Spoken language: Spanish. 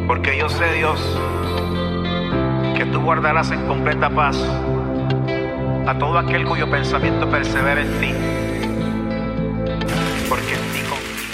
Porque yo sé, Dios, que tú guardarás en completa paz a todo aquel cuyo pensamiento persevera en ti, porque en ti confío.